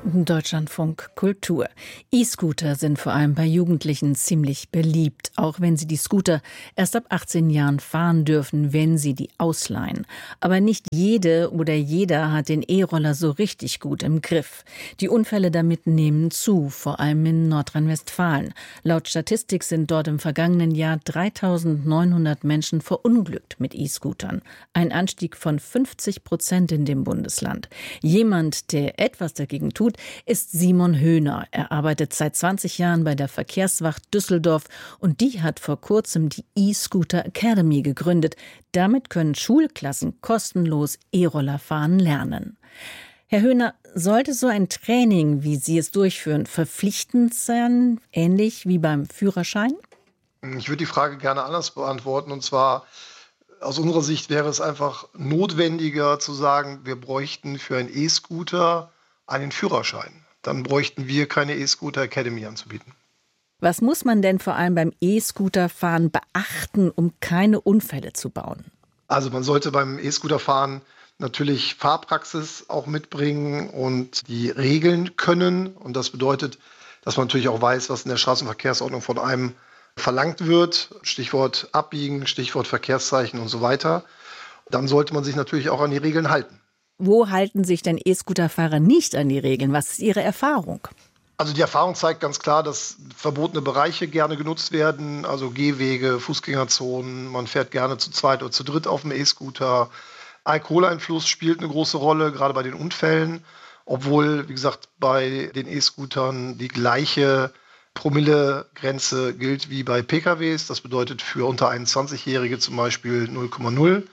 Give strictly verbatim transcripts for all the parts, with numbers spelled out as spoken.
Deutschlandfunk Kultur. E-Scooter sind vor allem bei Jugendlichen ziemlich beliebt, auch wenn sie die Scooter erst ab achtzehn Jahren fahren dürfen, wenn sie die ausleihen. Aber nicht jede oder jeder hat den E-Roller so richtig gut im Griff. Die Unfälle damit nehmen zu, vor allem in Nordrhein-Westfalen. Laut Statistik sind dort im vergangenen Jahr dreitausendneunhundert Menschen verunglückt mit E-Scootern. Ein Anstieg von fünfzig Prozent in dem Bundesland. Jemand, der etwas dagegen tut, ist Simon Höhner. Er arbeitet seit zwanzig Jahren bei der Verkehrswacht Düsseldorf und die hat vor kurzem die E-Scooter Academy gegründet. Damit können Schulklassen kostenlos E-Roller fahren lernen. Herr Höhner, sollte so ein Training, wie Sie es durchführen, verpflichtend sein, ähnlich wie beim Führerschein? Ich würde die Frage gerne anders beantworten, und zwar aus unserer Sicht wäre es einfach notwendiger zu sagen, wir bräuchten für einen E-Scooter einen Führerschein. Dann bräuchten wir keine E-Scooter Academy anzubieten. Was muss man denn vor allem beim E-Scooterfahren beachten, um keine Unfälle zu bauen? Also man sollte beim E-Scooterfahren natürlich Fahrpraxis auch mitbringen und die Regeln können. Und das bedeutet, dass man natürlich auch weiß, was in der Straßenverkehrsordnung von einem verlangt wird. Stichwort Abbiegen, Stichwort Verkehrszeichen und so weiter. Dann sollte man sich natürlich auch an die Regeln halten. Wo halten sich denn E-Scooterfahrer nicht an die Regeln? Was ist Ihre Erfahrung? Also die Erfahrung zeigt ganz klar, dass verbotene Bereiche gerne genutzt werden, also Gehwege, Fußgängerzonen. Man fährt gerne zu zweit oder zu dritt auf dem E-Scooter. Alkoholeinfluss spielt eine große Rolle, gerade bei den Unfällen. Obwohl, wie gesagt, bei den E-Scootern die gleiche Promillegrenze gilt wie bei P K Ws. Das bedeutet für unter einundzwanzigjährige zum Beispiel null Komma null.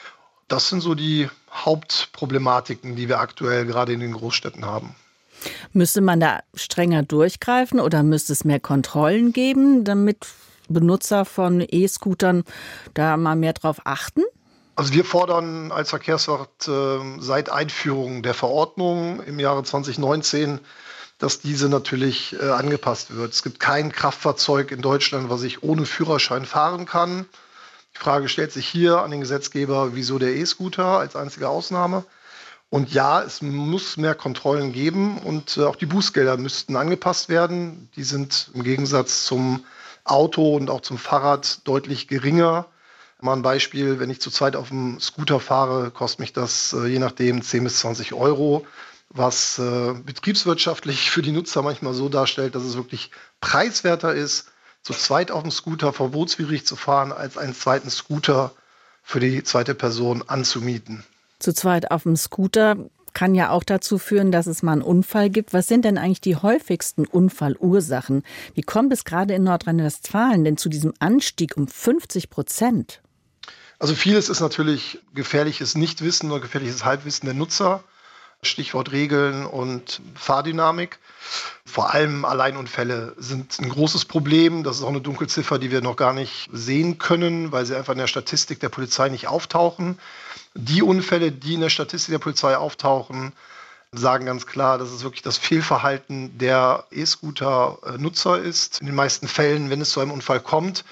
Das sind so die Hauptproblematiken, die wir aktuell gerade in den Großstädten haben. Müsste man da strenger durchgreifen oder müsste es mehr Kontrollen geben, damit Benutzer von E-Scootern da mal mehr drauf achten? Also wir fordern als Verkehrswacht äh, seit Einführung der Verordnung im Jahre zwanzig neunzehn, dass diese natürlich äh, angepasst wird. Es gibt kein Kraftfahrzeug in Deutschland, was ich ohne Führerschein fahren kann. Die Frage stellt sich hier an den Gesetzgeber, wieso der E-Scooter als einzige Ausnahme? Und ja, es muss mehr Kontrollen geben und äh, auch die Bußgelder müssten angepasst werden. Die sind im Gegensatz zum Auto und auch zum Fahrrad deutlich geringer. Mal ein Beispiel, wenn ich zu zweit auf dem Scooter fahre, kostet mich das äh, je nachdem zehn bis zwanzig Euro, was äh, betriebswirtschaftlich für die Nutzer manchmal so darstellt, dass es wirklich preiswerter ist, zu zweit auf dem Scooter verbotswidrig zu fahren, als einen zweiten Scooter für die zweite Person anzumieten. Zu zweit auf dem Scooter kann ja auch dazu führen, dass es mal einen Unfall gibt. Was sind denn eigentlich die häufigsten Unfallursachen? Wie kommt es gerade in Nordrhein-Westfalen denn zu diesem Anstieg um fünfzig Prozent? Also vieles ist natürlich gefährliches Nichtwissen oder gefährliches Halbwissen der Nutzer. Stichwort Regeln und Fahrdynamik. Vor allem Alleinunfälle sind ein großes Problem. Das ist auch eine Dunkelziffer, die wir noch gar nicht sehen können, weil sie einfach in der Statistik der Polizei nicht auftauchen. Die Unfälle, die in der Statistik der Polizei auftauchen, sagen ganz klar, dass es wirklich das Fehlverhalten der E-Scooter-Nutzer ist. In den meisten Fällen, wenn es zu einem Unfall kommt,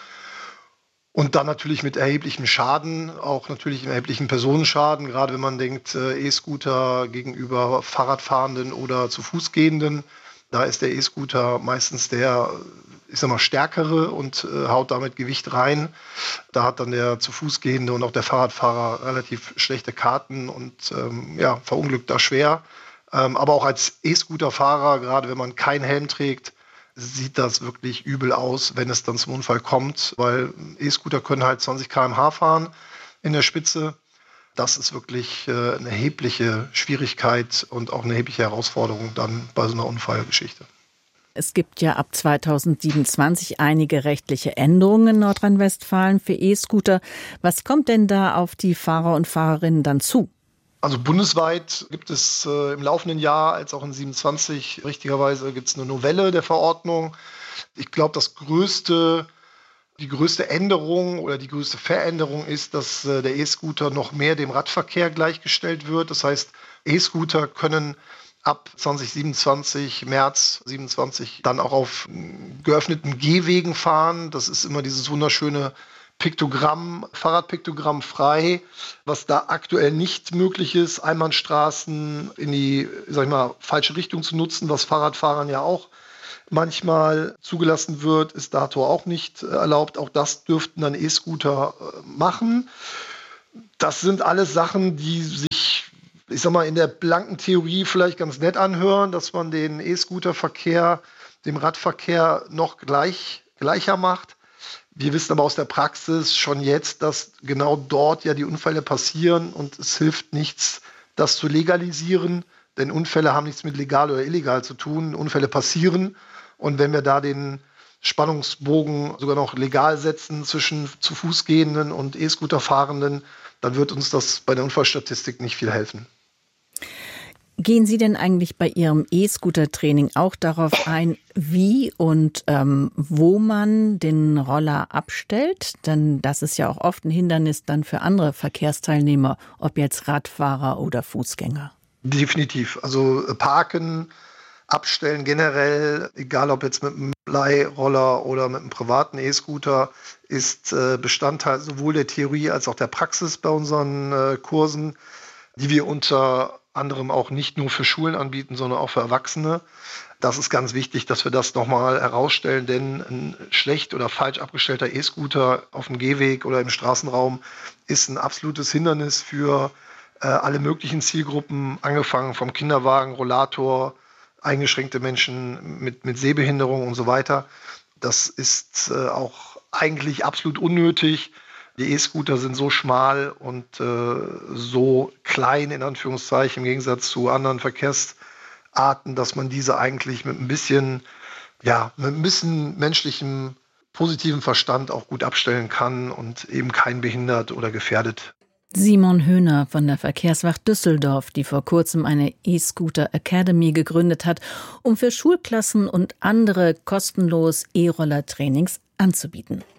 und dann natürlich mit erheblichem Schaden, auch natürlich erheblichen Personenschaden, gerade wenn man denkt, äh, E-Scooter gegenüber Fahrradfahrenden oder zu Fuß gehenden. Da ist der E-Scooter meistens der, ich sag mal, stärkere und äh, haut damit Gewicht rein. Da hat dann der zu Fuß gehende und auch der Fahrradfahrer relativ schlechte Karten und ähm, ja, verunglückt da schwer. Ähm, aber auch als E-Scooter-Fahrer, gerade wenn man keinen Helm trägt, sieht das wirklich übel aus, wenn es dann zum Unfall kommt, weil E-Scooter können halt zwanzig Kilometer pro Stunde fahren in der Spitze. Das ist wirklich äh, eine erhebliche Schwierigkeit und auch eine erhebliche Herausforderung dann bei so einer Unfallgeschichte. Es gibt ja ab zweitausendsiebenundzwanzig einige rechtliche Änderungen in Nordrhein-Westfalen für E-Scooter. Was kommt denn da auf die Fahrer und Fahrerinnen dann zu? Also bundesweit gibt es äh, im laufenden Jahr, als auch in siebenundzwanzig, richtigerweise gibt es eine Novelle der Verordnung. Ich glaube, das größte, die größte Änderung oder die größte Veränderung ist, dass äh, der E-Scooter noch mehr dem Radverkehr gleichgestellt wird. Das heißt, E-Scooter können ab zwanzig siebenundzwanzig, März siebenundzwanzig, dann auch auf geöffneten Gehwegen fahren. Das ist immer dieses wunderschöne Piktogramm, Fahrradpiktogramm frei, was da aktuell nicht möglich ist, Einbahnstraßen in die, sag ich mal, falsche Richtung zu nutzen, was Fahrradfahrern ja auch manchmal zugelassen wird, ist dato auch nicht erlaubt. Auch das dürften dann E-Scooter machen. Das sind alles Sachen, die sich, ich sag mal, in der blanken Theorie vielleicht ganz nett anhören, dass man den E-Scooter-Verkehr dem Radverkehr noch gleich, gleicher macht. Wir wissen aber aus der Praxis schon jetzt, dass genau dort ja die Unfälle passieren und es hilft nichts, das zu legalisieren, denn Unfälle haben nichts mit legal oder illegal zu tun. Unfälle passieren und wenn wir da den Spannungsbogen sogar noch legal setzen zwischen zu Fuß gehenden und E-Scooter-Fahrenden, dann wird uns das bei der Unfallstatistik nicht viel helfen. Gehen Sie denn eigentlich bei Ihrem E-Scooter-Training auch darauf ein, wie und ähm, wo man den Roller abstellt? Denn das ist ja auch oft ein Hindernis dann für andere Verkehrsteilnehmer, ob jetzt Radfahrer oder Fußgänger. Definitiv. Also parken, abstellen generell, egal ob jetzt mit einem Leihroller oder mit einem privaten E-Scooter, ist äh, Bestandteil sowohl der Theorie als auch der Praxis bei unseren äh, Kursen, die wir unter anderem auch nicht nur für Schulen anbieten, sondern auch für Erwachsene. Das ist ganz wichtig, dass wir das nochmal herausstellen, denn ein schlecht oder falsch abgestellter E-Scooter auf dem Gehweg oder im Straßenraum ist ein absolutes Hindernis für äh, alle möglichen Zielgruppen, angefangen vom Kinderwagen, Rollator, eingeschränkte Menschen mit, mit Sehbehinderung und so weiter. Das ist äh, auch eigentlich absolut unnötig. Die E-Scooter sind so schmal und äh, so klein, in Anführungszeichen, im Gegensatz zu anderen Verkehrsarten, dass man diese eigentlich mit ein bisschen, ja, mit ein bisschen menschlichem, positiven Verstand auch gut abstellen kann und eben keinen behindert oder gefährdet. Simon Höhner von der Verkehrswacht Düsseldorf, die vor kurzem eine E-Scooter Academy gegründet hat, um für Schulklassen und andere kostenlos E-Roller-Trainings anzubieten.